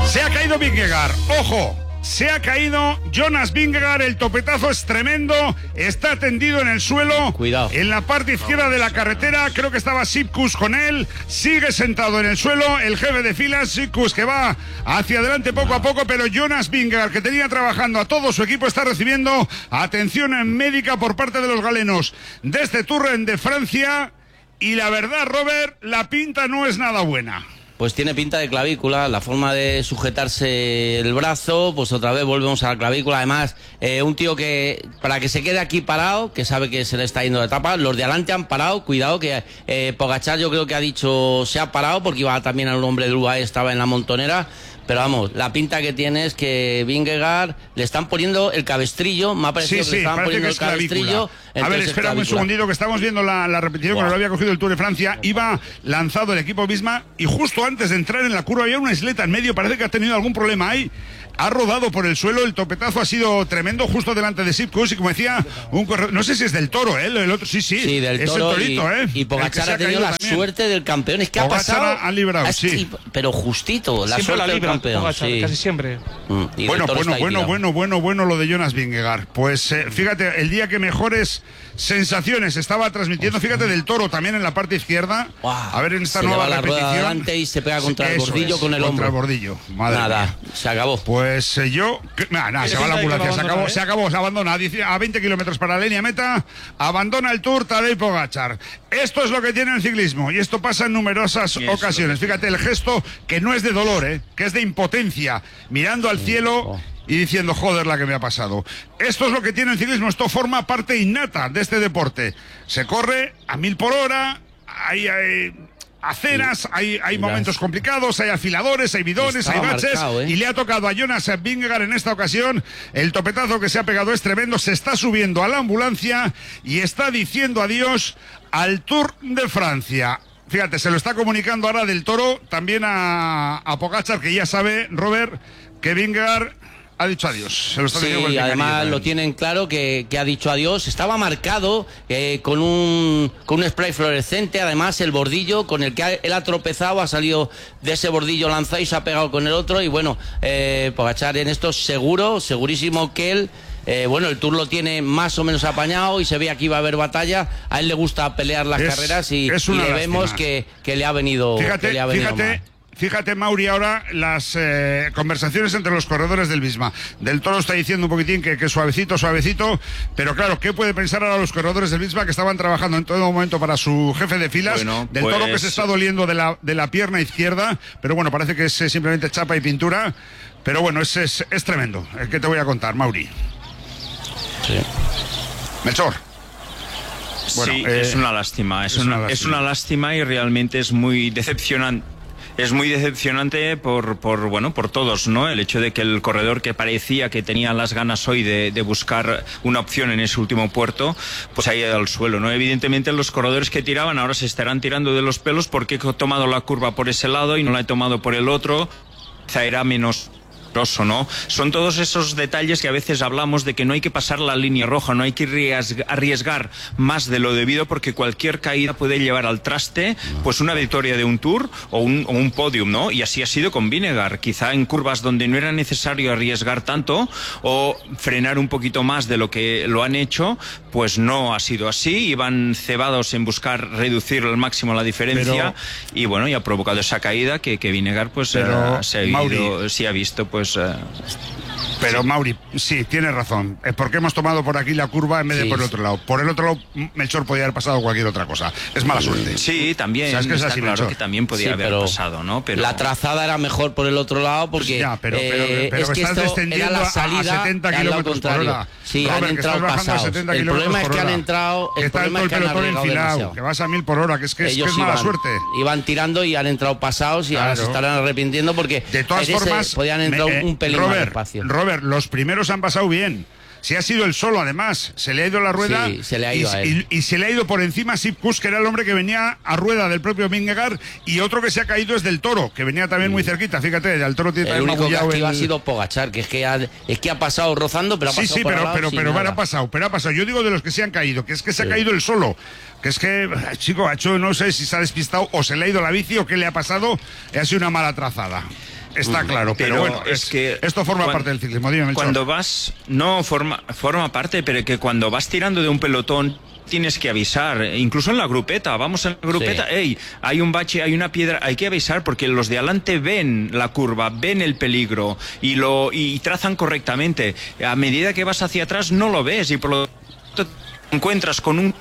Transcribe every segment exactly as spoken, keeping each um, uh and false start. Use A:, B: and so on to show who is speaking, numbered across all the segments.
A: Se ha caído Vingegaard, ojo, se ha caído Jonas Vingegaard, el topetazo es tremendo, está tendido en el suelo,
B: cuidado,
A: en la parte izquierda de la carretera, creo que estaba Sipkus con él, sigue sentado en el suelo, el jefe de filas, Sipkus, que va hacia adelante poco a poco, pero Jonas Vingegaard, que tenía trabajando a todo su equipo, está recibiendo atención médica por parte de los galenos de este Tour de Francia, y la verdad, Robert, la pinta no es nada buena.
B: Pues tiene pinta de clavícula, la forma de sujetarse el brazo, pues otra vez volvemos a la clavícula. Además, eh, un tío que, para que se quede aquí parado, que sabe que se le está yendo de etapa, los de adelante han parado, cuidado que eh, Pogačar yo creo que ha dicho, se ha parado porque iba también a un hombre de U A E, estaba en la montonera. Pero vamos, la pinta que tiene es que Vingegaard le están poniendo el cabestrillo, me ha parecido
A: sí,
B: que le
A: sí,
B: estaban poniendo
A: que
B: el cabestrillo.
A: A ver, espera un segundito, que estamos viendo la, la repetición, wow, que lo había cogido el Tour de Francia, iba lanzado el equipo Visma y justo antes de entrar en la curva había una isleta en medio, parece que ha tenido algún problema ahí. Ha rodado por el suelo, el topetazo ha sido tremendo justo delante de Sipkus y como decía, un corredor, no sé si es del Toro, ¿eh? El otro, sí, sí,
B: sí, del
A: es
B: Toro,
A: el Torito,
B: y,
A: ¿eh?
B: Y Pogačar ha tenido la también. suerte del campeón, es que
A: Pogačar
B: ha pasado,
A: ha librado, sí.
B: Pero justito, la
C: siempre
B: suerte
C: la libra,
B: del campeón,
C: Pogačar,
B: sí.
C: casi siempre.
B: Mm,
A: bueno, bueno, bueno, bueno, bueno, bueno lo de Jonas Vingegaard. Pues eh, fíjate, el día que mejores sensaciones estaba transmitiendo, fíjate, del Toro también en la parte izquierda.
B: Wow.
A: A ver en esta
B: se
A: nueva
B: le va la
A: repetición.
B: Rueda adelante y se pega contra
A: sí,
B: el bordillo
A: es,
B: con el
A: contra
B: hombro.
A: el bordillo. Madre
B: Nada,
A: mía.
B: se acabó.
A: Pues eh, yo, que, nada, nada, se va la ambulancia, se acabó, ¿eh? se acabó, se abandona a veinte kilómetros para la línea meta, abandona el Tour Tadej Pogačar. Esto es lo que tiene el ciclismo y esto pasa en numerosas ocasiones. Fíjate el gesto que no es de dolor, ¿eh? Que es de impotencia, mirando al cielo y diciendo, joder, la que me ha pasado. Esto es lo que tiene el ciclismo, esto forma parte innata de este deporte. Se corre a mil por hora, hay, hay aceras, hay, hay momentos complicados, hay afiladores, hay bidones, hay baches, marcado, ¿eh? Y le ha tocado a Jonas Vingegaard en esta ocasión. El topetazo que se ha pegado es tremendo, se está subiendo a la ambulancia y está diciendo adiós al Tour de Francia. Fíjate, se lo está comunicando ahora del Toro también a, a Pogačar, que ya sabe, Robert, que Vingegaard ha dicho adiós. Se lo está
B: sí, y además lo tienen claro que, que ha dicho adiós. Estaba marcado eh, con un con un spray fluorescente. Además, el bordillo con el que ha, él ha tropezado, ha salido de ese bordillo lanzado y se ha pegado con el otro. Y bueno, eh, Pogačar en esto seguro, segurísimo que él... Eh, bueno, el Tour lo tiene más o menos apañado y se veía que iba a haber batalla. A él le gusta pelear las es, carreras y, y le vemos que, que le ha venido,
A: fíjate,
B: que le ha venido
A: fíjate.
B: mal.
A: Fíjate, Mauri, ahora las eh, conversaciones entre los corredores del Visma. Del Toro está diciendo un poquitín que, que suavecito, suavecito, pero claro, ¿qué puede pensar ahora los corredores del Visma que estaban trabajando en todo momento para su jefe de filas?
D: Bueno,
A: del
D: pues...
A: Toro que se está doliendo de la, de la pierna izquierda, pero bueno, parece que es eh, simplemente chapa y pintura, pero bueno, es, es, es tremendo. ¿Qué te voy a contar, Mauri?
B: Sí.
A: Melchor.
D: Bueno, sí, eh, es una lástima, es, es, una, una lástima. es una lástima y realmente es muy decepcionante. Es muy decepcionante por, por, bueno, por todos, ¿no? El hecho de que el corredor que parecía que tenía las ganas hoy de, de buscar una opción en ese último puerto, pues ha ido al suelo, ¿no? Evidentemente los corredores que tiraban ahora se estarán tirando de los pelos porque he tomado la curva por ese lado y no la he tomado por el otro. Quizá era menos... ¿no? Son todos esos detalles que a veces hablamos de que no hay que pasar la línea roja, no hay que arriesgar más de lo debido porque cualquier caída puede llevar al traste pues una victoria de un Tour o un, o un podium, ¿no? Y así ha sido con Vingegaard, quizá en curvas donde no era necesario arriesgar tanto o frenar un poquito más de lo que lo han hecho, pues no ha sido así, iban cebados en buscar reducir al máximo la diferencia pero, y bueno, y ha provocado esa caída que, que Vingegaard pues pero, uh, se ha ido, sí ha visto pues Uh,
A: pero Mauri, sí, tienes razón. Es porque hemos tomado por aquí la curva en vez de sí, por el otro lado. Por el otro lado, Melchor podía haber pasado cualquier otra cosa. Es mala suerte.
D: Sí, también.
A: O sea, es que es
D: está
A: así,
D: claro
A: Melchor.
D: que también podía
B: sí,
D: haber
B: pero
D: pasado, ¿no? Pero
B: la trazada era mejor por el otro lado porque
A: pues ya, pero, pero,
B: eh,
A: pero
B: es que
A: estás
B: esto
A: descendiendo
B: era la salida
A: a setenta kilómetros por hora.
B: Sí,
A: Robert,
B: han entrado pasados. El problema es que han entrado. El
A: está
B: problema es que han
A: arriesgado
B: demasiado.
A: Que vas a mil por hora, que es que es, que es mala
B: iban,
A: suerte.
B: Iban tirando y han entrado pasados y
A: claro.
B: ahora se estarán arrepintiendo porque
A: de todas formas
B: podían entrar
A: me, eh,
B: un pelín
A: Robert,
B: más despacio.
A: Robert, los primeros han pasado bien. Si ha sido el solo, además, se le ha ido la rueda
B: sí, se le ha ido
A: y,
B: a él.
A: Y, y se le ha ido por encima Sipkus, que era el hombre que venía a rueda del propio Vingegaard, y otro que se ha caído es del Toro, que venía también sí. muy cerquita, fíjate, del Toro tiene
B: el único que
A: el...
B: ha sido Pogačar, que es que ha, es que ha pasado rozando, pero ha pasado
A: sí, sí,
B: por
A: pero,
B: al lado
A: pero,
B: sin
A: pero,
B: nada.
A: pero ha pasado, pero ha pasado. Yo digo de los que se han caído, que es que se
B: sí.
A: ha caído el solo, que es que, chico, ha hecho, no sé si se ha despistado o se le ha ido la bici o qué le ha pasado, ha sido una mala trazada. está claro, pero, pero bueno, es, es que esto forma cuando, parte del ciclismo. Dime, Melchor.
D: Cuando vas, no forma, forma parte, pero que cuando vas tirando de un pelotón tienes que avisar, incluso en la grupeta, vamos en la grupeta, sí. Hey, hay un bache, hay una piedra, hay que avisar porque los de adelante ven la curva, ven el peligro y lo y trazan correctamente. A medida que vas hacia atrás no lo ves y por lo tanto te encuentras con un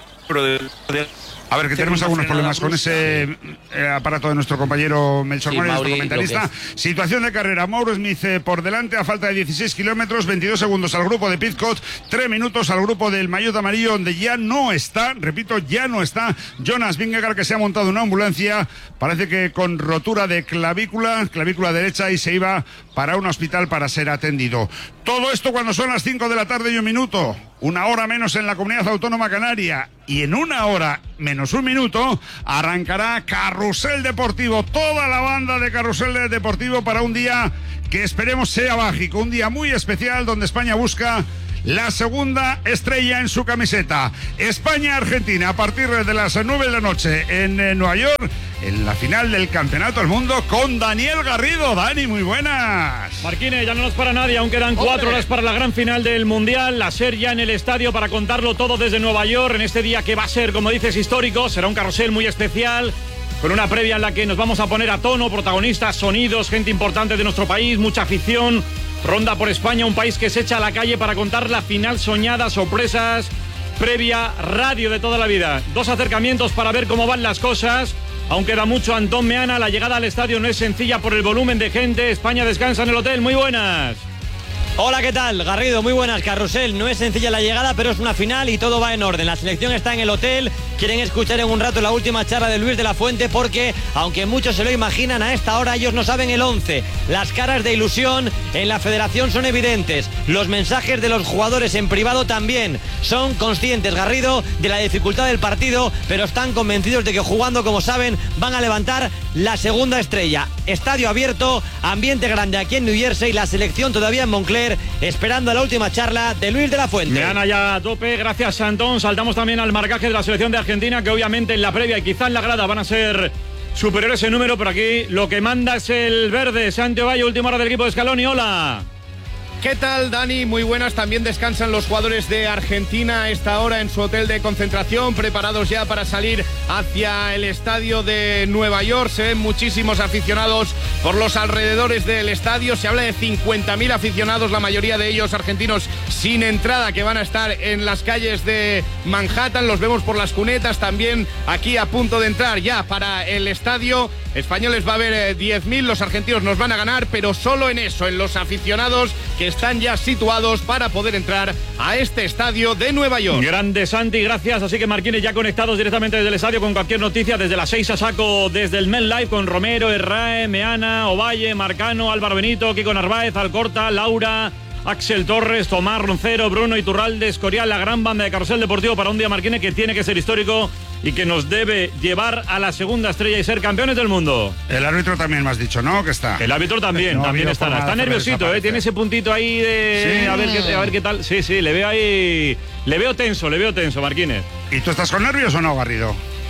A: A ver, que tenemos algunos problemas con ese eh, aparato de nuestro compañero Melchor sí, Mauri, nuestro comentarista. Situación de carrera, Mauro Smith eh, por delante a falta de dieciséis kilómetros, veintidós segundos al grupo de Pidcock, tres minutos al grupo del maillot amarillo, donde ya no está, repito, ya no está Jonas Vingegaard, que se ha montado una ambulancia, parece que con rotura de clavícula, clavícula derecha, y se iba para un hospital para ser atendido. Todo esto cuando son las cinco de la tarde y un minuto, una hora menos en la Comunidad Autónoma Canaria, y en una hora menos un minuto arrancará Carrusel Deportivo, toda la banda de Carrusel Deportivo para un día que esperemos sea mágico, un día muy especial donde España busca la segunda estrella en su camiseta. España-Argentina a partir de las nueve de la noche en eh, Nueva York, en la final del Campeonato del Mundo con Daniel Garrido. Dani, muy buenas.
C: Marquines, ya no nos para nadie, aún quedan ¡Hombre! cuatro horas para la gran final del Mundial. La SER ya en el estadio para contarlo todo desde Nueva York, en este día que va a ser, como dices, histórico. Será un carrusel muy especial, con una previa en la que nos vamos a poner a tono, protagonistas, sonidos, gente importante de nuestro país, mucha afición. Ronda por España, un país que se echa a la calle para contar la final soñada, sorpresas, previa, radio de toda la vida. Dos acercamientos para ver cómo van las cosas. Aún queda mucho, Antón Meana, la llegada al estadio no es sencilla por el volumen de gente. España descansa en el hotel, muy buenas.
E: Hola, ¿qué tal? Garrido, muy buenas. Carrusel, no es sencilla la llegada, pero es una final y todo va en orden. La selección está en el hotel, quieren escuchar en un rato la última charla de Luis de la Fuente porque, aunque muchos se lo imaginan, a esta hora ellos no saben el once. Las caras de ilusión en la federación son evidentes. Los mensajes de los jugadores en privado también. Son conscientes, Garrido, de la dificultad del partido, pero están convencidos de que jugando como saben van a levantar la segunda estrella. Estadio abierto, ambiente grande aquí en New Jersey, la selección todavía en Moncler, esperando la última charla de Luis de la Fuente.
C: Meana ya a tope, gracias Antón. Saltamos también al marcaje de la selección de Argentina, que obviamente en la previa y quizá en la grada van a ser superiores en número, pero aquí lo que manda es el verde. Santi Ovalle, última hora del equipo de Scaloni, hola.
F: ¿Qué tal, Dani? Muy buenas. También descansan los jugadores de Argentina a esta hora en su hotel de concentración, preparados ya para salir hacia el estadio de Nueva York. Se ven muchísimos aficionados por los alrededores del estadio. Se habla de cincuenta mil aficionados, la mayoría de ellos argentinos sin entrada, que van a estar en las calles de Manhattan. Los vemos por las cunetas también aquí a punto de entrar ya para el estadio. Españoles va a haber eh, diez mil, los argentinos nos van a ganar, pero solo en eso, en los aficionados que están ya situados para poder entrar a este estadio de Nueva York.
C: Grande, Santi, gracias. Así que Marquines ya conectados directamente desde el estadio con cualquier noticia, desde las seis a saco, desde el MetLife con Romero, Herrae, Meana, Ovalle, Marcano, Álvaro Benito, Kiko Narváez, Alcorta, Laura, Axel Torres, Tomás Roncero, Bruno Iturralde, Escorial, la gran banda de Carrusel Deportivo para un día, Marquines, que tiene que ser histórico y que nos debe llevar a la segunda estrella y ser campeones del mundo.
A: El árbitro también me has dicho, ¿no? Que está.
C: El árbitro también, no, también estará. Está nerviosito, ¿eh? Tiene ese puntito ahí de... Sí. A ver, qué, a ver qué tal. Sí, sí, le veo ahí... Le veo tenso, le veo tenso, Marquines.
A: ¿Y tú estás con nervios o no, Garrido?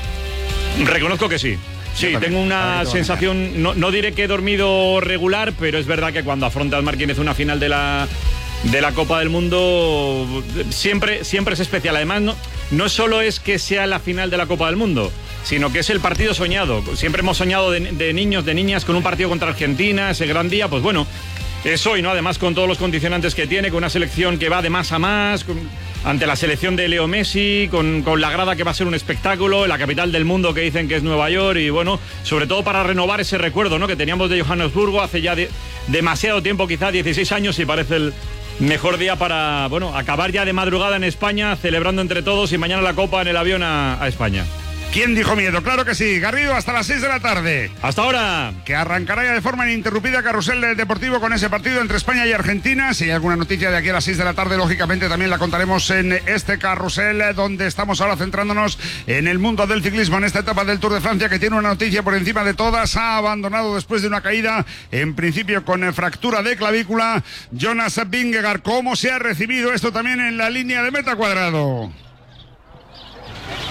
C: Reconozco que sí. Sí, tengo una sensación, no, no diré que he dormido regular, pero es verdad que cuando afrontas, Marquínez, una final de la, de la Copa del Mundo, siempre, siempre es especial. Además, no, no solo es que sea la final de la Copa del Mundo, sino que es el partido soñado. Siempre hemos soñado de, de niños, de niñas, con un partido contra Argentina, ese gran día, pues bueno, es hoy, ¿no? Además, con todos los condicionantes que tiene, con una selección que va de más a más, con, ante la selección de Leo Messi, con, con la grada que va a ser un espectáculo, en la capital del mundo que dicen que es Nueva York, y bueno, sobre todo para renovar ese recuerdo, ¿no?, que teníamos de Johannesburgo hace ya de, demasiado tiempo, quizá dieciséis años, y parece el mejor día para, bueno, acabar ya de madrugada en España, celebrando entre todos, y mañana la Copa en el avión a, a España.
A: ¿Quién dijo miedo? Claro que sí. Garrido, hasta las seis de la tarde.
C: Hasta ahora.
A: Que arrancará ya de forma ininterrumpida Carrusel Deportivo con ese partido entre España y Argentina. Si hay alguna noticia de aquí a las seis de la tarde, lógicamente también la contaremos en este Carrusel, donde estamos ahora centrándonos en el mundo del ciclismo, en esta etapa del Tour de Francia, que tiene una noticia por encima de todas. Ha abandonado después de una caída, en principio con fractura de clavícula, Jonas Vingegaard. ¿Cómo se ha recibido esto también en la línea de meta, Cuadrado?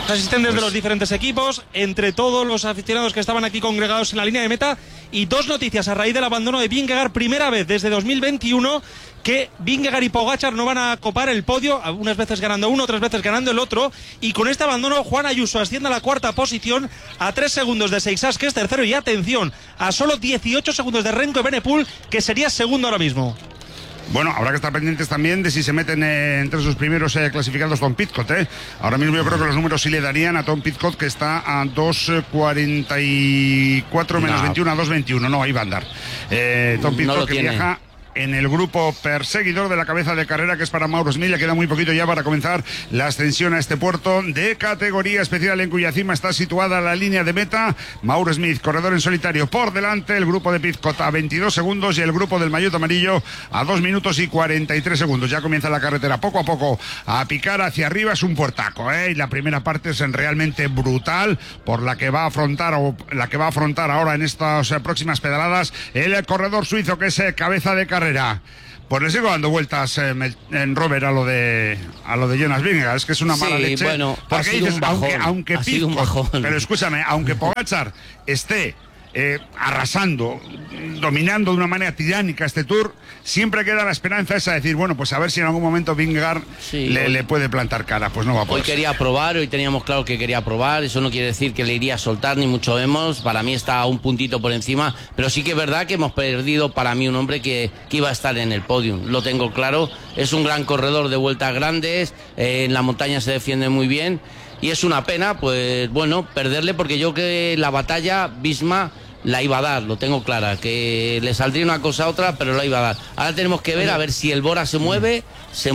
G: asistentes
A: pues...
G: de los diferentes equipos, entre todos los aficionados que estaban aquí congregados en la línea de meta. Y dos noticias a raíz del abandono de Vingegaard, primera vez desde dos mil veintiuno que Vingegaard y Pogačar no van a copar el podio, unas veces ganando uno, otras veces ganando el otro, y con este abandono Juan Ayuso asciende a la cuarta posición a tres segundos de Seixas, que es tercero, y atención, a solo dieciocho segundos de Remco Evenepoel, que sería segundo ahora mismo.
A: Bueno, habrá que estar pendientes también de si se meten eh, entre sus primeros eh, clasificados Tom Pidcock, ¿eh? Ahora mismo yo creo que los números sí le darían a Tom Pidcock, que está a dos cuarenta y cuatro menos no. veintiuno, a dos veintiuno. No, ahí va a andar. Eh, Tom Pidcock no que tiene. Viaja en el grupo perseguidor de la cabeza de carrera, que es para Mauro Smith. Le queda muy poquito ya para comenzar la ascensión a este puerto de categoría especial, en cuya cima está situada la línea de meta. Mauro Smith, corredor en solitario, por delante. El grupo de Pidcock a veintidós segundos y el grupo del maillot amarillo a dos minutos y cuarenta y tres segundos. Ya comienza la carretera poco a poco a picar hacia arriba. Es un puertaco, ¿eh? Y la primera parte es realmente brutal, por la que va a afrontar o la que va a afrontar ahora en estas eh, próximas pedaladas el corredor suizo, que es eh, cabeza de carrera. Pues le sigo dando vueltas eh, en Robert a lo de a lo de Jonas Vingegaard. Es que es una mala
B: sí,
A: leche.
B: Bueno,
A: porque dices,
B: bajón,
A: aunque, aunque Pidcock, pero escúchame, aunque Pogačar esté eh, arrasando, dominando de una manera tiránica este Tour, siempre queda la esperanza esa de decir, bueno, pues a ver si en algún momento Vingegaard sí, le, hoy, le puede plantar cara. Pues no va a poder.
B: Hoy quería probar, hoy teníamos claro que quería probar. Eso no quiere decir que le iría a soltar, ni mucho menos. Para mí está un puntito por encima, pero sí que es verdad que hemos perdido para mí un hombre que, que iba a estar en el podium. Lo tengo claro. Es un gran corredor de vueltas grandes, eh, en la montaña se defiende muy bien, y es una pena, pues bueno, perderle, porque yo que la batalla Visma la iba a dar, lo tengo clara, que le saldría una cosa a otra, pero la iba a dar. Ahora tenemos que ver a ver si el Bora se mueve, se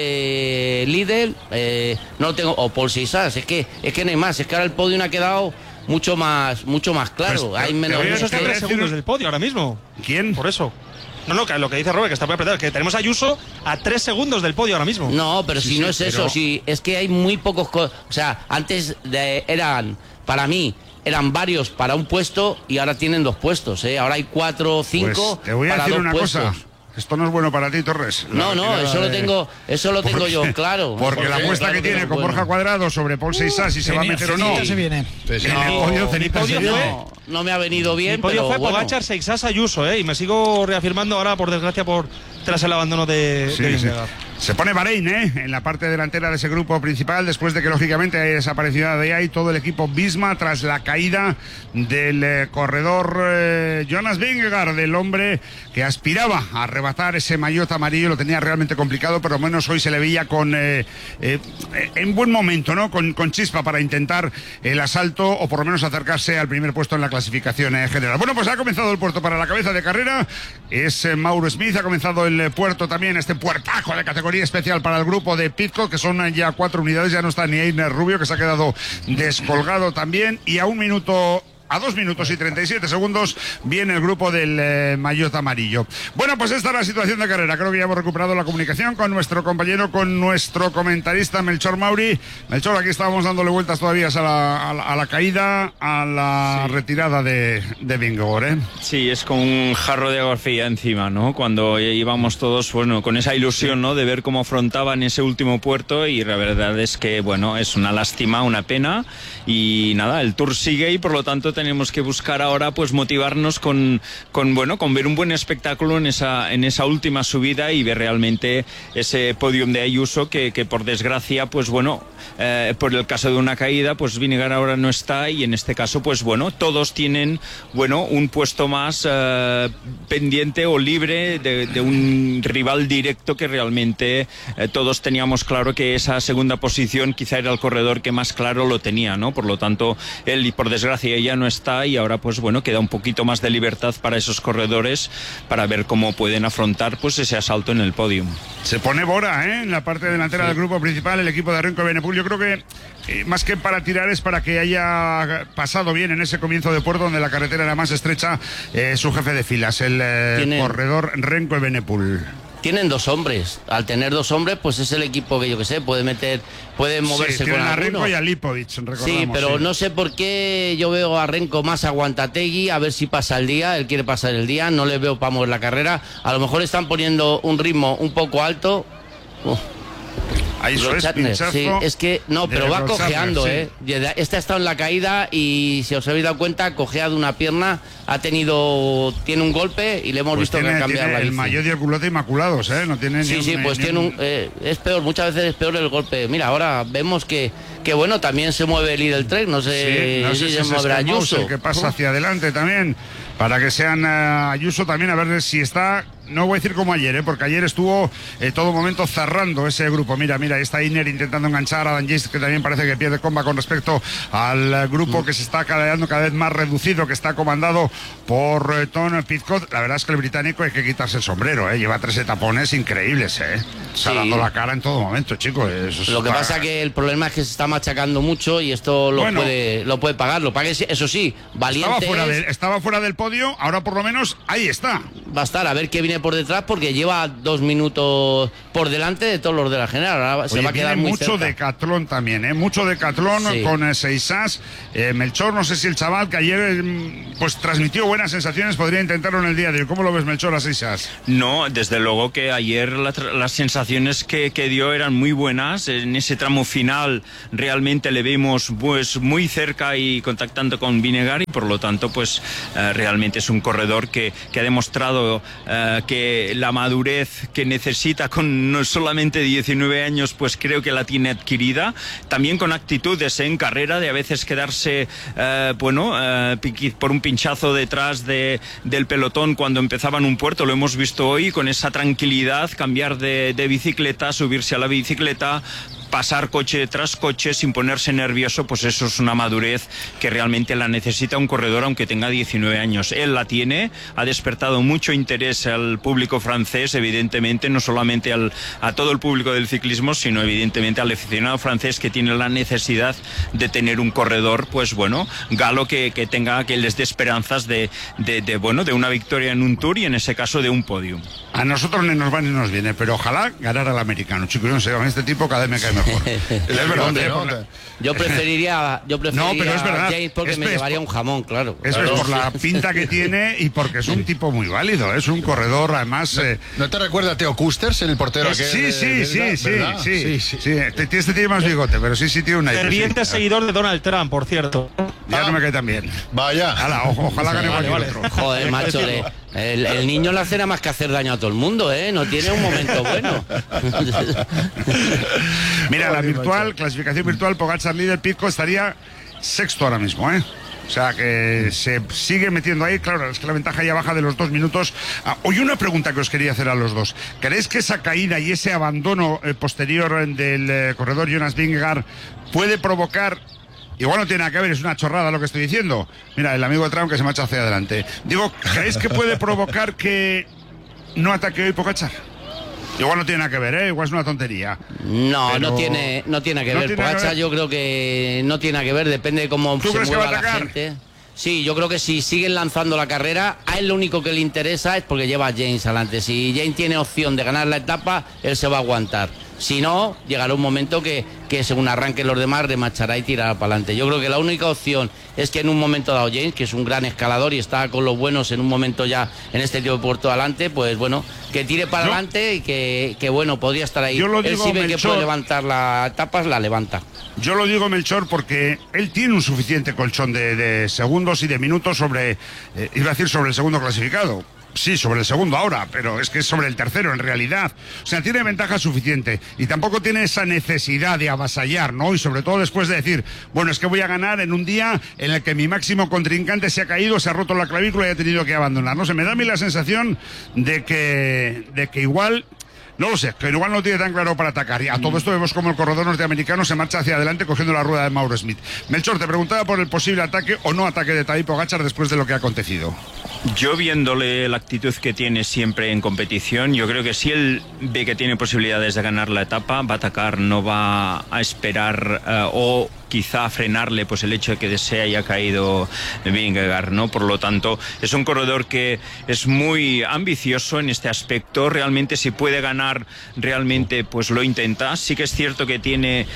B: mueve Lidl, eh, no lo tengo, o Paul Seixas. Es que, es que no hay más, es que ahora el podio ha quedado mucho más, mucho más claro.
G: Pues,
B: hay menos.
G: Eso está a tres segundos del podio ahora mismo.
A: ¿Quién?
G: Por eso. No, no, que lo que dice Robert, que está muy apretado, que tenemos a Ayuso a tres segundos del podio ahora mismo.
B: No, pero
G: sí,
B: si
G: sí,
B: no es
G: pero...
B: eso, si es que hay muy pocos, o sea, antes de, eran, para mí, eran varios para un puesto y ahora tienen dos puestos, ¿eh? Ahora hay cuatro o cinco
A: pues te voy a
B: para
A: decir
B: dos
A: una
B: puestos.
A: Cosa. Esto no es bueno para ti, Torres.
B: No, no, eso lo tengo, eso lo tengo yo, claro.
A: Porque, porque la apuesta claro que tiene con Borja Cuadrado sobre Paul Seixas, si se va a meter o no.
H: Se viene.
A: En el podio, Cenita se viene.
B: No, no me ha venido bien,
G: mi podio
B: pero
G: fue
B: bueno.
G: Pogačar, Seixas, Ayuso, ¿eh? Y me sigo reafirmando ahora, por desgracia, por tras el abandono de,
A: sí,
G: de
A: sí. Se pone Bahrein, ¿eh? En la parte delantera de ese grupo principal, después de que lógicamente haya desaparecido de ahí todo el equipo Visma tras la caída del eh, corredor eh, Jonas Vingegaard, del hombre que aspiraba a arrebatar ese maillot amarillo. Lo tenía realmente complicado, pero al menos hoy se le veía con eh, eh, en buen momento, ¿no? Con, con chispa para intentar el asalto, o por lo menos acercarse al primer puesto en la clasificación eh, general. Bueno, pues ha comenzado el puerto para la cabeza de carrera. Es eh, Mauro Smith. Ha comenzado el eh, puerto también, este puertaco de categoría especial para el grupo de Pidcock, que son ya cuatro unidades. Ya no está ni Einer Rubio, que se ha quedado descolgado también, y a un minuto a dos minutos y treinta y siete segundos viene el grupo del eh, maillot amarillo. Bueno, pues esta es la situación de carrera. Creo que ya hemos recuperado la comunicación con nuestro compañero, con nuestro comentarista Melchor Mauri. Melchor, aquí estábamos dándole vueltas todavía a la, a la, a la caída, a la sí. retirada de, de Vingegaard, ¿eh?
D: Sí, es con un jarro de agua fría encima, ¿no? Cuando íbamos todos, bueno, con esa ilusión, ¿no? De ver cómo afrontaban ese último puerto, y la verdad es que, bueno, es una lástima, una pena, y nada, el Tour sigue, y por lo tanto tenemos que buscar ahora pues motivarnos con, con bueno con ver un buen espectáculo en esa en esa última subida, y ver realmente ese podium de Ayuso, que, que por desgracia pues bueno eh, por el caso de una caída pues Vingegaard ahora no está, y en este caso pues bueno todos tienen bueno un puesto más eh, pendiente o libre de, de un rival directo, que realmente eh, todos teníamos claro que esa segunda posición quizá era el corredor que más claro lo tenía, ¿no? Por lo tanto él, y por desgracia ya no está, y ahora pues bueno queda un poquito más de libertad para esos corredores para ver cómo pueden afrontar pues ese asalto en el podium.
A: Se pone Bora, ¿eh? En la parte delantera sí. del grupo principal, el equipo de Remco Evenepoel. Yo creo que eh, más que para tirar es para que haya pasado bien en ese comienzo de puerto, donde la carretera era más estrecha, eh, su jefe de filas, el eh, corredor Remco Evenepoel.
B: Tienen dos hombres. Al tener dos hombres, pues es el equipo que yo que sé, puede meter, puede moverse
A: sí,
B: con
A: a
B: alguno.
A: Renko y a Lipovic, recordamos.
B: Sí, pero
A: sí.
B: no sé por qué yo veo a Renko más aguantategui, a ver si pasa el día. Él quiere pasar el día, no le veo para mover la carrera. A lo mejor están poniendo un ritmo un poco alto. Uh.
A: Eso es, pinchazo.
B: Sí, es que no, pero va cojeando, ¿eh? Este ha estado en la caída y si os habéis dado cuenta, cojea de una pierna, ha tenido, tiene un golpe y le hemos
A: pues
B: visto
A: tiene,
B: que ha cambiado la bici.
A: El maillot y el culote inmaculados, ¿eh? No tiene
B: sí,
A: ni
B: sí,
A: un,
B: pues
A: ni
B: tiene
A: un...
B: un, eh, es peor, muchas veces es peor el golpe. Mira, ahora vemos que, que bueno, también se mueve el Lidl Trek, no sé,
A: sí, no sé
B: si,
A: si
B: se mueve Ayuso.
A: El que pasa hacia adelante también, para que sean uh, Ayuso también, a ver si está... No voy a decir como ayer, ¿eh? Porque ayer estuvo eh, todo momento cerrando ese grupo. Mira, mira, está Iner intentando enganchar a Dan Jace, que también parece que pierde comba con respecto al uh, grupo mm. que se está quedando cada vez más reducido, que está comandado por eh, Tom Pidcock. La verdad es que el británico hay que quitarse el sombrero, ¿eh? Lleva tres etapones increíbles, ¿eh? Está sí. dando la cara en todo momento, chicos. Eso
B: lo que
A: está...
B: pasa que el problema es que se está machacando mucho y esto lo, bueno, puede, lo puede pagar. Lo pague, eso sí, valiente.
A: Estaba fuera,
B: es...
A: de, estaba fuera del podio, ahora por lo menos ahí está.
B: Va a estar, a ver qué viene por detrás, porque lleva dos minutos por delante de todos los de la general. Ahora se
A: Oye,
B: va a quedar muy
A: mucho
B: cerca.
A: decatlón también, ¿eh? Mucho decatlón sí. con eh, Seisas. Eh, Melchor, no sé si el chaval que ayer eh, pues transmitió buenas sensaciones podría intentarlo en el día de hoy. ¿Cómo lo ves, Melchor, a Seisas?
D: No, desde luego que ayer la, las sensaciones que, que dio eran muy buenas. En ese tramo final realmente le vimos pues muy cerca y contactando con Vinegar y por lo tanto pues eh, realmente es un corredor que, que ha demostrado eh, que la madurez que necesita con no solamente diecinueve años, pues creo que la tiene adquirida, también con actitudes en carrera de a veces quedarse eh, bueno, eh, por un pinchazo detrás de, del pelotón cuando empezaban un puerto, lo hemos visto hoy, con esa tranquilidad, cambiar de, de bicicleta, subirse a la bicicleta, pasar coche tras coche sin ponerse nervioso, pues eso es una madurez que realmente la necesita un corredor aunque tenga diecinueve años. Él la tiene, ha despertado mucho interés al público francés, evidentemente, no solamente al, a todo el público del ciclismo, sino evidentemente al aficionado francés que tiene la necesidad de tener un corredor, pues bueno, galo que, que tenga, que les dé esperanzas de, de, de, bueno, de una victoria en un Tour y en ese caso de un podium.
A: A nosotros ni nos va ni nos viene, pero ojalá ganara el americano, chicos, no sé, con este tipo cada vez me cae mejor. Es verdad,
B: hombre, ¿no? Yo preferiría, yo preferiría
A: no, pero es verdad.
B: a James porque
A: es
B: me llevaría un jamón, claro.
A: Eso
B: claro.
A: es por la pinta que tiene y porque es un tipo muy válido, es un corredor además...
H: ¿No,
A: eh...
H: ¿no te recuerda a Theo Kusters, el portero?
A: Eh, sí, sí, sí, sí, sí, sí, sí, sí. Este tiene más bigote, pero sí, sí tiene una...
G: Ferviente
A: sí.
G: seguidor de Donald Trump, por cierto.
A: Ya ah, no me cae tan bien.
H: Vaya.
A: Ala, o, ojalá gane
G: vale,
A: cualquier
G: vale.
A: otro.
B: Joder, macho, le, el, el niño no hace nada más que hacer daño a todo el mundo, ¿eh? No tiene un momento bueno.
A: Mira, la virtual, clasificación virtual, Pogačar líder, Pidcock estaría sexto ahora mismo, ¿eh? O sea, que se sigue metiendo ahí. Claro, es que la ventaja ya baja de los dos minutos. Ah, hoy una pregunta que os quería hacer a los dos. ¿Creéis que esa caída y ese abandono eh, posterior del eh, corredor Jonas Vingegaard puede provocar... Igual no tiene nada que ver, es una chorrada lo que estoy diciendo. Mira, el amigo de Trump que se marcha hacia adelante. Digo, ¿creéis que puede provocar que no ataque hoy Pogačar? Igual no tiene nada que ver, ¿eh? Igual es una tontería.
B: No,
A: pero...
B: no tiene, no tiene que
A: no
B: ver.
A: Tiene
B: Pogačar
A: que ver.
B: Yo creo que no tiene que ver, depende de cómo se mueva la gente. Sí, yo creo que si siguen lanzando la carrera, a él lo único que le interesa es porque lleva a James adelante. Si James tiene opción de ganar la etapa, él se va a aguantar. Si no, llegará un momento que, que según arranquen los demás, remachará y tirará para adelante. Yo creo que la única opción es que en un momento dado James, que es un gran escalador y está con los buenos en un momento ya en este tipo de puerto adelante, pues bueno, que tire para
A: yo,
B: adelante y que, que bueno, podría estar ahí.
A: Yo lo
B: él
A: digo,
B: si ve
A: Melchor,
B: que puede levantar las etapas, la levanta.
A: Yo lo digo, Melchor, porque él tiene un suficiente colchón de, de segundos y de minutos sobre, eh, iba a decir sobre el segundo clasificado. Sí, sobre el segundo ahora, pero es que es sobre el tercero en realidad. O sea, tiene ventaja suficiente y tampoco tiene esa necesidad de avasallar, ¿no? Y sobre todo después de decir, bueno, es que voy a ganar en un día en el que mi máximo contrincante se ha caído, se ha roto la clavícula y ha tenido que abandonar. No sé, me da a mí la sensación de que, de que igual... No lo sé, que igual no tiene tan claro para atacar. Y a todo esto vemos como el corredor norteamericano se marcha hacia adelante cogiendo la rueda de Mauro Smith. Melchor, te preguntaba por el posible ataque o no ataque de Tadej Pogačar después de lo que ha acontecido.
D: Yo viéndole la actitud que tiene siempre en competición, yo creo que si él ve que tiene posibilidades de ganar la etapa, va a atacar, no va a esperar uh, o quizá frenarle pues el hecho de que se haya caído Vingegaard, ¿no? Por lo tanto, es un corredor que es muy ambicioso en este aspecto. Realmente si puede ganar, realmente pues lo intenta. Sí que es cierto que tiene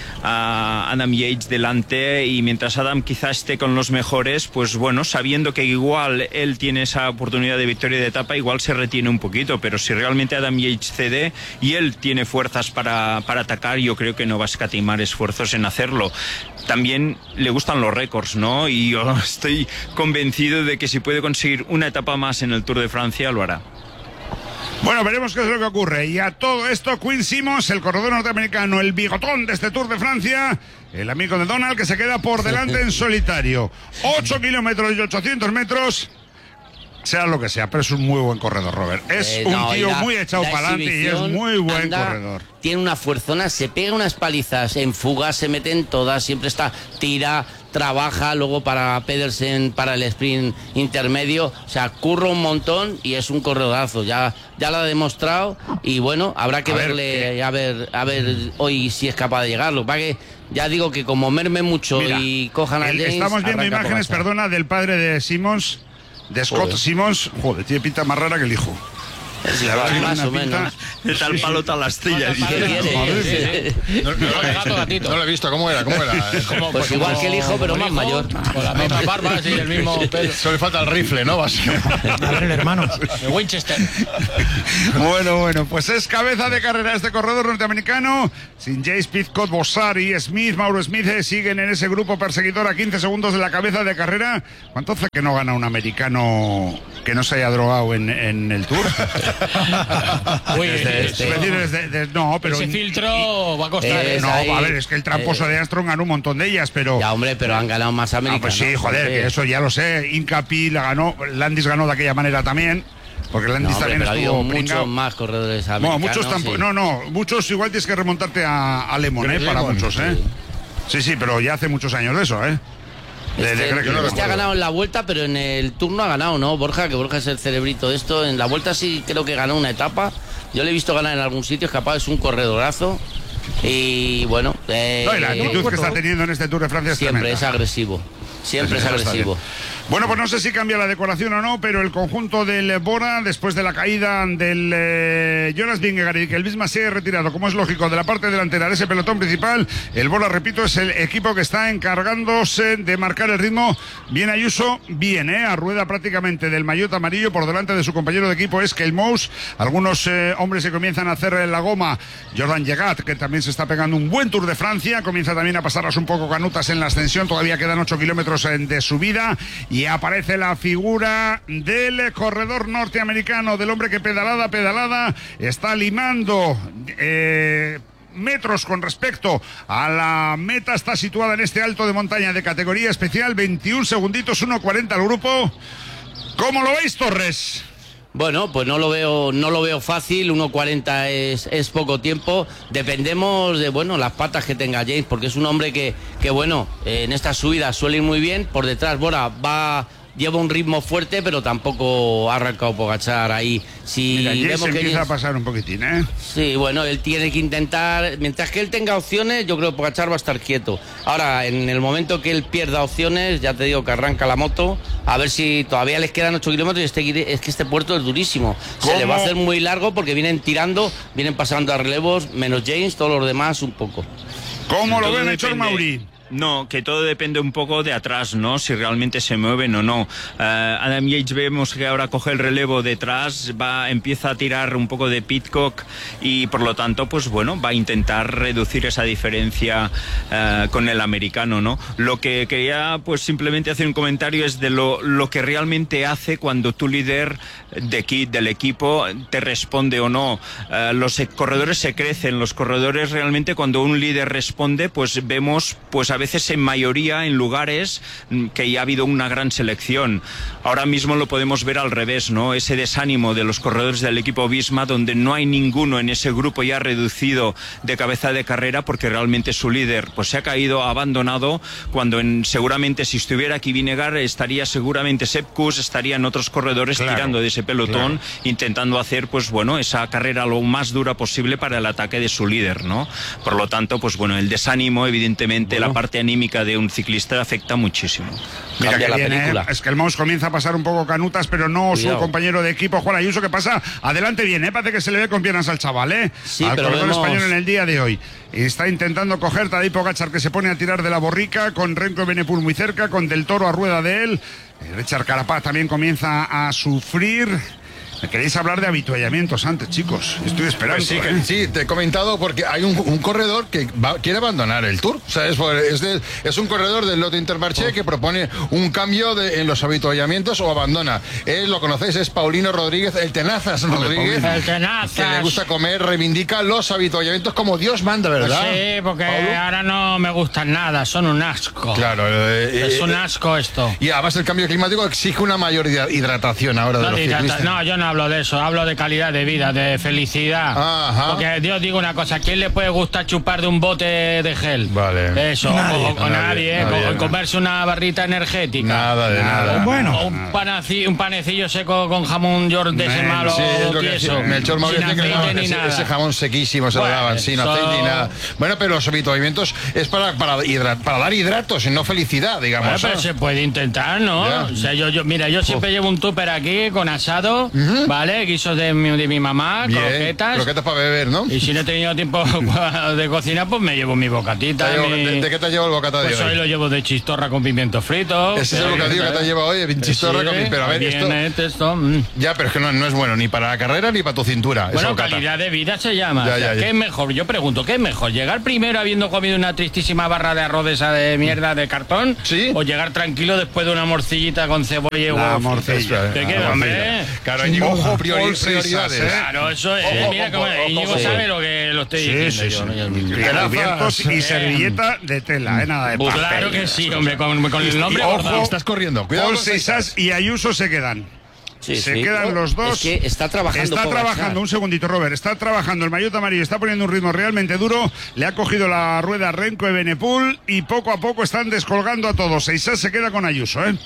D: a Adam Yates delante y mientras Adam quizá esté con los mejores, pues bueno, sabiendo que igual él tiene esa esa oportunidad de victoria de etapa, igual se retiene un poquito, pero si realmente Adam Yates cede y él tiene fuerzas para, para atacar, yo creo que no va a escatimar esfuerzos en hacerlo. También le gustan los récords, ¿no? Y yo estoy convencido de que si puede conseguir una etapa más en el Tour de Francia, lo hará.
A: Bueno, veremos qué es lo que ocurre. Y a todo esto, Quinn Simmons, el corredor norteamericano, el bigotón de este Tour de Francia, el amigo de Donald, que se queda por delante en solitario. ocho kilómetros y ochocientos metros. Sea lo que sea, pero es un muy buen corredor, Robert. Es
B: eh,
A: un
B: no,
A: tío
B: la,
A: muy echado para adelante y es muy buen
B: anda,
A: corredor.
B: Tiene una fuerzona, se pega unas palizas, en fuga se mete en todas, siempre está, tira, trabaja, luego para Pedersen, para el sprint intermedio, o sea, curra un montón y es un corredorazo, ya, ya lo ha demostrado y bueno, habrá que a verle, ver, a ver, a ver hoy si es capaz de llegar. Lo que pasa que ya digo que como merme mucho Mira, y cojan a
A: el,
B: James,
A: estamos viendo imágenes, perdona, del padre de Simmons, de Scott joder. Simmons, joder, tiene pinta más rara que el hijo.
B: Sí, la verdad, más o menos.
D: De tal palo, tal astilla.
H: No lo he visto, ¿cómo era? ¿Cómo era?
B: ¿Cómo, pues, pues igual como, que el hijo, pero más hijo, mayor.
I: Con la misma barba, sí, el mismo pelo.
H: Solo le falta el rifle, ¿no? Básicamente.
I: A ver, el hermano, de Winchester.
A: Bueno, bueno, pues es cabeza de carrera este corredor norteamericano. Sin Jace Pidcock, Bossar y Smith, Mauro Smith eh, siguen en ese grupo perseguidor a quince segundos de la cabeza de carrera. ¿Cuánto hace que no gana un americano que no se haya drogado en, en el Tour?
I: Uy,
A: desde, este, desde, desde, desde, no, pero
I: ese filtro y, va a costar.
A: Eh, no, ahí, a ver, es que el tramposo eh, de Armstrong ganó un montón de ellas, pero...
B: Ya, hombre, pero han ganado más americanos.
A: Ah, pues sí, joder, que eso ya lo sé. Incapi la ganó, Landis ganó de aquella manera también. Porque Landis
B: no,
A: también
B: pero
A: estuvo
B: muchos más corredores americanos.
A: No, muchos tampoco,
B: sí.
A: no, no, muchos igual tienes que remontarte a, a Lemon, eh, para muchos, ¿eh? Sí, sí, pero ya hace muchos años de eso, ¿eh?
B: Este, de, de, no este ha ganado en la Vuelta, pero en el Tour no ha ganado, ¿no? Borja, que Borja es el cerebrito de esto. En la Vuelta sí creo que ganó una etapa. Yo le he visto ganar en algún sitio, es capaz, es un corredorazo. Y bueno... Eh,
A: no, y la actitud no, que está teniendo en este Tour de Francia es
B: siempre
A: tremenda.
B: es agresivo. Siempre es agresivo.
A: Bueno, pues no sé si cambia la decoración o no, pero el conjunto del Bora, después de la caída del eh, Jonas Vingegaard y que el misma se ha retirado, como es lógico, de la parte delantera de ese pelotón principal, el Bora, repito, es el equipo que está encargándose de marcar el ritmo. Bien Ayuso, bien, ¿eh? A rueda prácticamente del maillot amarillo por delante de su compañero de equipo, es Keil Moos. Algunos eh, hombres se comienzan a hacer la goma. Jordan Llegat, que también se está pegando un buen Tour de Francia, comienza también a pasarlas un poco canutas en la ascensión, todavía quedan ocho kilómetros de subida. Y aparece la figura del corredor norteamericano, del hombre que pedalada, pedalada, está limando eh, metros con respecto a la meta. Está situada en este alto de montaña de categoría especial, veintiún segunditos, uno cuarenta al grupo. ¿Cómo lo veis, Torres?
B: Bueno, pues no lo veo, no lo veo fácil, uno cuarenta es, es poco tiempo, dependemos de, bueno, las patas que tenga James, porque es un hombre que, que bueno, eh, en estas subidas suele ir muy bien, por detrás Bora va... lleva un ritmo fuerte, pero tampoco ha arrancado Pogačar ahí. Si
A: Mira,
B: vemos
A: que empieza
B: James...
A: a pasar un poquitín, ¿eh?
B: Sí, bueno, él tiene que intentar... Mientras que él tenga opciones, yo creo que Pogačar va a estar quieto. Ahora, en el momento que él pierda opciones, ya te digo que arranca la moto, a ver si todavía les quedan ocho kilómetros y este, es que este puerto es durísimo. ¿Cómo? Se le va a hacer muy largo porque vienen tirando, vienen pasando a relevos, menos James, todos los demás un poco.
A: ¿Cómo lo ven, Héctor Mauri?
D: No, que todo depende un poco de atrás, ¿no? Si realmente se mueven o no. Uh, Adam Yates vemos que ahora coge el relevo detrás, va, empieza a tirar un poco de Pidcock y por lo tanto, pues bueno, va a intentar reducir esa diferencia uh, con el americano, ¿no? Lo que quería, pues simplemente hacer un comentario es de lo, lo que realmente hace cuando tu líder de kit del equipo te responde o no. Uh, los corredores se crecen, los corredores realmente cuando un líder responde, pues vemos, pues a veces en mayoría en lugares que ya ha habido una gran selección. Ahora mismo lo podemos ver al revés, ¿no? Ese desánimo de los corredores del equipo Visma, donde no hay ninguno en ese grupo ya reducido de cabeza de carrera porque realmente su líder pues se ha caído, ha abandonado, cuando en, seguramente si estuviera aquí Vingegaard estaría seguramente Sepp Kuss, estarían otros corredores claro, tirando de ese pelotón, claro, intentando hacer pues bueno esa carrera lo más dura posible para el ataque de su líder, ¿no? Por lo tanto, pues bueno, el desánimo evidentemente, bueno, la parte parte anímica de un ciclista afecta muchísimo.
A: Mira
B: Cambia
A: que
B: la
A: bien,
B: película.
A: ¿eh? Es que el Mouse comienza a pasar un poco canutas, pero no
B: Cuidado.
A: su compañero de equipo, Juan Ayuso, que pasa adelante bien, ¿eh? Parece que se le ve con piernas al chaval, ¿eh?
B: Sí,
A: al
B: pero
A: corredor
B: vemos-
A: español en el día de hoy. Está intentando coger Tadej Pogačar, que se pone a tirar de la borrica, con Renko Evenepoel muy cerca, con Del Toro a rueda de él. Richard Carapaz también comienza a sufrir. ¿Me queréis hablar de habituallamientos antes, chicos? Estoy esperando.
H: Pues sí, que-
A: ¿eh?
H: sí, te he comentado porque hay un, un corredor que va- quiere abandonar el Tour. O sea, es, por- es, de- es un corredor del Lotte Intermarché que propone un cambio de- en los habituallamientos o abandona. Él, lo conocéis, es Paulino Rodríguez, el Tenazas Rodríguez.
I: El Tenazas.
H: Que le gusta comer, reivindica los habituallamientos como Dios manda, ¿verdad?
I: Sí, porque
H: Pablo?
I: ahora no me gustan nada, son un asco.
H: Claro. eh,
I: Es
H: eh,
I: un
H: eh,
I: asco esto.
H: Y además el cambio climático exige una mayor hidra- hidratación ahora de
I: No,
H: los
I: de-
H: ciclistas.
I: no, yo no hablo de eso, hablo de calidad de vida, de felicidad.
H: Ajá.
I: Porque Dios digo una cosa, ¿a quién le puede gustar chupar de un bote de gel?
H: Vale.
I: Eso,
H: Nadie.
I: o, o con
H: Nadie,
I: nadie,
H: nadie,
I: o- o
H: no.
I: comerse una barrita energética.
H: Nada de nada.
A: Bueno.
I: O un, panaci- un panecillo seco con jamón york de ese
A: Bueno,
I: malo
H: Sí, es lo que
I: tieso.
H: decía. Melchor Mauricio
I: sin
H: que le
I: aceite
H: daban
I: ni
H: ese,
I: nada.
H: ese jamón sequísimo se lo
I: Bueno,
H: daban, sin
I: eso-
H: aceite ni nada. Bueno, pero los habituallamientos es para, para, hidra- para dar hidratos y no felicidad, digamos.
I: Bueno, pero
H: ¿no?
I: se puede intentar, ¿no?
H: Ya.
I: O sea, yo, yo, mira, yo siempre llevo un tupper aquí con asado, ¿vale? Guisos de mi, de mi mamá,
H: Bien,
I: croquetas.
H: croquetas para beber, ¿no?
I: Y si no he tenido tiempo de cocinar, pues me llevo mi bocatita.
H: ¿Te llevo-
I: mi-
H: ¿De, de qué te has llevado el bocata de
I: Pues hoy
H: hoy?
I: lo llevo de chistorra con pimiento frito.
H: Ese es el bocadillo que te has llevado hoy, de chistorra con mi- pero a ver, esto-
I: Viene esto, mm.
H: Ya, pero es que no, no es bueno ni para la carrera ni para tu cintura. esa
I: Bueno,
H: bocata.
I: calidad de vida se llama.
H: Ya,
I: O sea,
H: ya, ya.
I: ¿qué es mejor? Yo pregunto, ¿qué es mejor? ¿Llegar primero habiendo comido una tristísima barra de arroz de esa de mierda de cartón?
H: Sí.
I: ¿O llegar tranquilo después de una morcillita con cebolla y
A: La
I: huevo?
A: morcilla.
I: ¿Qué
H: Ah,
I: queda,
H: morcilla.
I: hombre?
H: Claro, Íñigo,
A: Ojo,
H: priori-
A: Paul Seisas,
H: prioridades.
A: ¿eh?
I: Claro, eso es.
H: Ojo,
I: Mira
H: ojo,
I: cómo
H: ojo,
I: Íñigo
H: ojo.
I: sabe lo que lo estoy
A: Sí,
I: diciendo
A: sí,
I: yo.
A: sí.
I: ¿no?
H: Garrafas,
A: Cubiertos y
I: eh.
A: servilleta de tela, ¿eh? Nada de
I: Pues
A: papel.
I: claro que sí, hombre, con, con el nombre
A: ojo,
I: bordado.
H: Estás corriendo. Cuidado
A: Paul
H: con
A: Seisas y Ayuso se quedan.
B: Sí,
A: se
B: sí.
A: quedan los dos.
B: Es que está trabajando
A: Está
B: Pogačar.
A: trabajando, un segundito, Robert. Está trabajando el maillot amarillo, está poniendo un ritmo realmente duro. Le ha cogido la rueda Renko Evenepoel y poco a poco están descolgando a todos. Seisas se queda con Ayuso, ¿eh?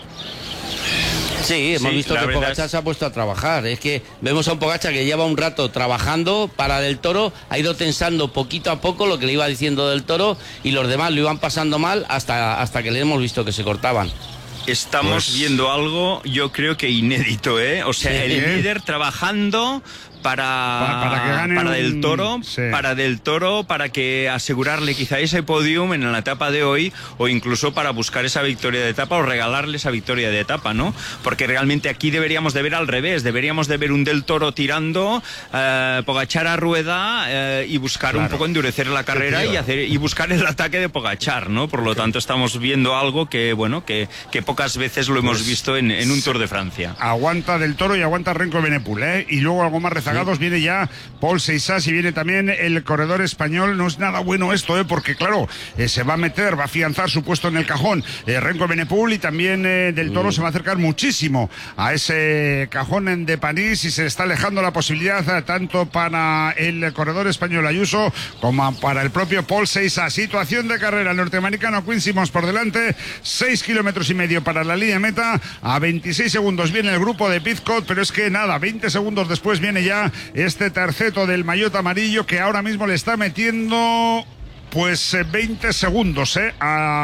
B: Sí, hemos
D: Sí,
B: visto
D: la
B: que
D: verdad
B: Pogačar
D: es-
B: se ha puesto a trabajar. Es que vemos a un Pogačar que lleva un rato trabajando para Del Toro, ha ido tensando poquito a poco lo que le iba diciendo Del Toro y los demás lo iban pasando mal hasta, hasta que le hemos visto que se cortaban.
D: Estamos
A: Pues-
D: viendo algo, yo creo que inédito, ¿eh? O sea,
B: Sí.
D: el líder trabajando para,
A: Pa- para que gane
D: para
A: un-
D: Del Toro,
A: sí.
D: para Del Toro, para que asegurarle quizá ese podium en la etapa de hoy o incluso para buscar esa victoria de etapa o regalarle esa victoria de etapa, ¿no? Porque realmente aquí deberíamos de ver al revés, deberíamos de ver un Del Toro tirando, eh, Pogačar a rueda eh, y buscar un poco endurecer la carrera y hacer y buscar el ataque de Pogačar, ¿no? Por lo tanto estamos viendo algo que bueno que, que pocas veces lo hemos visto en, en un Tour de Francia.
A: Aguanta Del Toro y aguanta Renko Evenepoel, ¿eh? Y luego algo más rezagados viene ya Paul Seisas y viene también el corredor español. No es nada bueno esto, ¿eh? Porque claro, eh, se va a meter, va a afianzar su puesto en el cajón eh, Renko Evenepoel y también eh, Del Toro se va a acercar muchísimo a ese cajón en de París y se está alejando la posibilidad eh, tanto para el corredor español Ayuso como para el propio Paul Seisas. Situación de carrera, el norteamericano Quinn Simmons por delante, seis kilómetros y medio para la línea de meta, a veintiséis segundos viene el grupo de Pizcot, pero es que nada, veinte segundos después viene ya este terceto del maillot amarillo que ahora mismo le está metiendo pues eh, veinte segundos eh,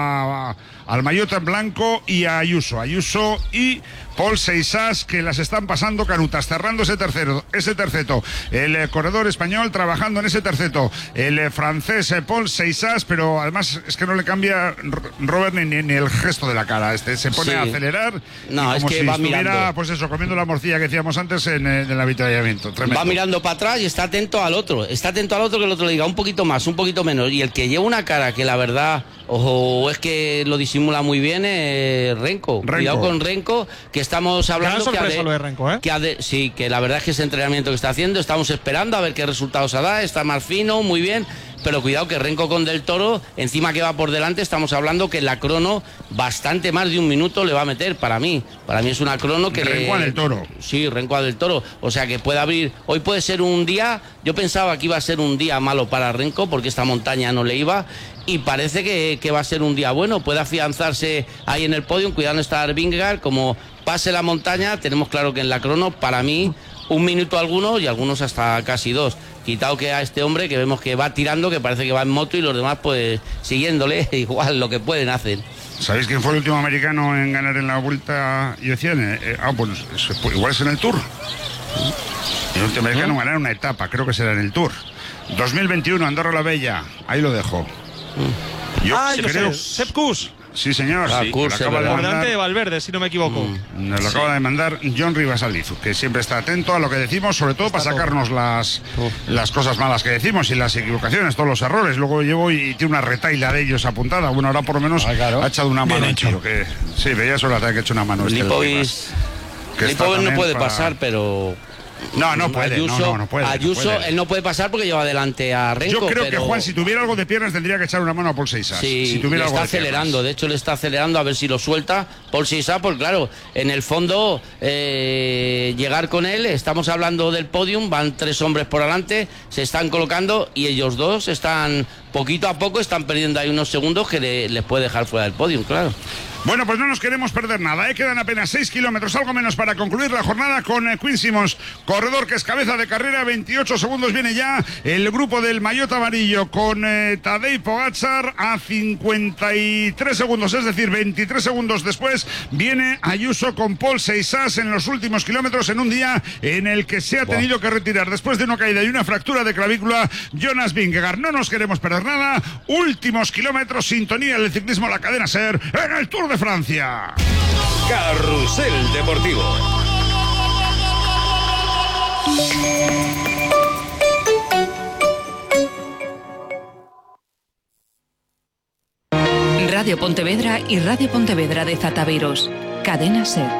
A: a, al maillot en blanco y a Ayuso. Ayuso y Paul Seisas que las están pasando canutas, cerrando ese tercero, ese terceto. El eh, corredor español trabajando en ese terceto. El eh, francés eh, Paul Seisas, pero además es que no le cambia Robert ni, ni, ni el gesto de la cara. Este se pone
B: Sí.
A: a acelerar.
B: No,
A: y
B: es
A: como
B: que
A: si
B: va
A: estuviera,
B: mirando.
A: pues eso, comiendo la morcilla que decíamos antes en, eh, en el avituallamiento. Tremendo.
B: Va mirando para atrás y está atento al otro. Está atento al otro que el otro le diga un poquito más, un poquito menos. Y el que lleva una cara que la verdad, ojo, es que lo disimula muy bien, eh, Renko.
A: Renko.
B: Cuidado con Renko, que estamos hablando
G: Gran
B: que ha
G: sorpresa
B: de-
G: lo de Renko, ¿eh?
B: que ha de- sí, que la verdad es que ese entrenamiento que está haciendo, estamos esperando a ver qué resultados da, está más fino, muy bien. Pero cuidado que Renko con Del Toro, encima que va por delante, estamos hablando que la crono bastante más de un minuto le va a meter para mí. Para mí es una crono que
A: Renko a
B: le...
A: Del Toro.
B: Sí, Renko a Del Toro. O sea que puede abrir... Hoy puede ser un día... Yo pensaba que iba a ser un día malo para Renko porque esta montaña no le iba y parece que, que va a ser un día bueno. Puede afianzarse ahí en el podio, cuidado no estar Vingegaard. Como pase la montaña, tenemos claro que en la crono, para mí... un minuto algunos y algunos hasta casi dos. Quitado que a este hombre que vemos que va tirando, que parece que va en moto, y los demás pues siguiéndole, igual lo que pueden hacen.
A: ¿Sabéis quién fue el último americano en ganar en la Vuelta y decían? Eh, eh, ah, pues igual es en el Tour. El último americano en ganar una etapa, creo que será en el Tour. dos mil veintiuno, Andorra la Bella, ahí lo dejo. Yo
G: ah, yo
A: creo...
G: sé, Sepp Kuss.
A: Sí, señor.
B: Ah,
A: Sí,
B: Kuss,
A: acaba de
G: Por
A: mandar...
G: delante de Valverde, si no me equivoco.
A: Mm, nos lo acaba de mandar John Rivas Alizu, que siempre está atento a lo que decimos, sobre todo para sacarnos las, las cosas malas que decimos y las equivocaciones, todos los errores. Luego llevo y tiene una retaila de ellos apuntada. Bueno, ahora por lo menos ah, claro. ha echado una mano. Tío, que, sí, veía solo que ha hecho una mano.
B: Lipovic no puede
A: para...
B: pasar, pero...
A: No, no puede,
B: Ayuso,
A: no, no, no puede,
B: Ayuso,
A: no puede.
B: Él no puede pasar porque lleva adelante a Renko.
A: Yo creo
B: pero...
A: que Juan, si tuviera algo de piernas, tendría que echar una mano a Paul Seixas.
B: Sí,
A: si tuviera
B: le
A: algo
B: está
A: de
B: acelerando,
A: piernas.
B: de hecho le está acelerando a ver si lo suelta Paul Seixas, porque claro, en el fondo eh, llegar con él, estamos hablando del podium, van tres hombres por delante, se están colocando y ellos dos están, poquito a poco, están perdiendo ahí unos segundos que le, les puede dejar fuera del podium, claro.
A: Bueno, pues no nos queremos perder nada, ¿eh? Quedan apenas seis kilómetros, algo menos para concluir la jornada con eh, Quinn Simmons, corredor que es cabeza de carrera, veintiocho segundos viene ya el grupo del maillot amarillo con eh, Tadej Pogačar a cincuenta y tres segundos, es decir, veintitrés segundos después viene Ayuso con Paul Seixas en los últimos kilómetros en un día en el que se ha tenido que retirar después de una caída y una fractura de clavícula Jonas Vingegaard. No nos queremos perder nada, últimos kilómetros, sintonía del ciclismo, la cadena SER en el Tour de Francia.
J: Carrusel Deportivo.
K: Radio Pontevedra y Radio Pontevedra de Zataviros. Cadena SER.